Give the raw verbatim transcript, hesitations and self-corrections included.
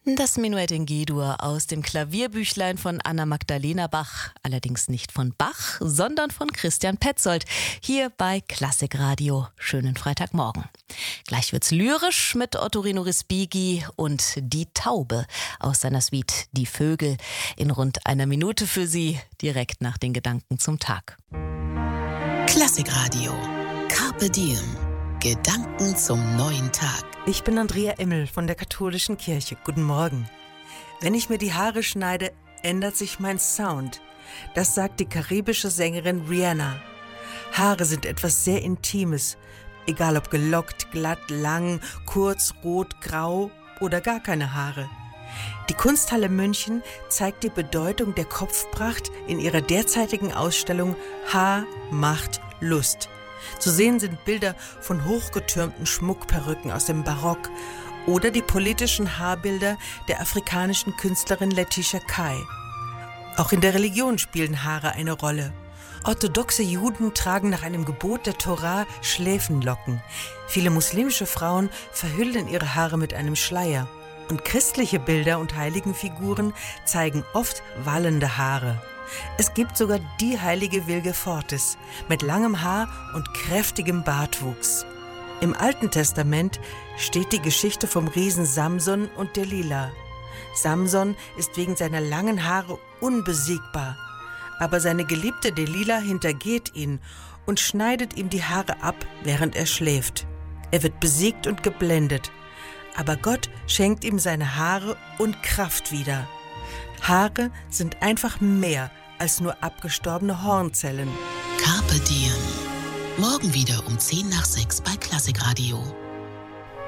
Das Menuett in G-Dur aus dem Klavierbüchlein von Anna Magdalena Bach. Allerdings nicht von Bach, sondern von Christian Petzold. Hier bei Klassikradio. Schönen Freitagmorgen. Gleich wird's lyrisch mit Ottorino Respighi und Die Taube aus seiner Suite Die Vögel. In rund einer Minute für Sie, direkt nach den Gedanken zum Tag. Klassikradio. Carpe Diem. Gedanken zum neuen Tag. Ich bin Andrea Immel von der Katholischen Kirche. Guten Morgen. Wenn ich mir die Haare schneide, ändert sich mein Sound. Das sagt die karibische Sängerin Rihanna. Haare sind etwas sehr Intimes. Egal ob gelockt, glatt, lang, kurz, rot, grau oder gar keine Haare. Die Kunsthalle München zeigt die Bedeutung der Kopfpracht in ihrer derzeitigen Ausstellung Haar macht Lust. Zu sehen sind Bilder von hochgetürmten Schmuckperücken aus dem Barock oder die politischen Haarbilder der afrikanischen Künstlerin Letitia Kai. Auch in der Religion spielen Haare eine Rolle. Orthodoxe Juden tragen nach einem Gebot der Tora Schläfenlocken. Viele muslimische Frauen verhüllen ihre Haare mit einem Schleier. Und christliche Bilder und Heiligenfiguren zeigen oft wallende Haare. Es gibt sogar die heilige Wilgefortis mit langem Haar und kräftigem Bartwuchs. Im Alten Testament steht die Geschichte vom Riesen Samson und Delila. Samson ist wegen seiner langen Haare unbesiegbar, aber seine Geliebte Delila hintergeht ihn und schneidet ihm die Haare ab, während er schläft. Er wird besiegt und geblendet, aber Gott schenkt ihm seine Haare und Kraft wieder. Haare sind einfach mehr als nur abgestorbene Hornzellen. Carpe Diem. Morgen wieder um zehn nach sechs bei Klassikradio.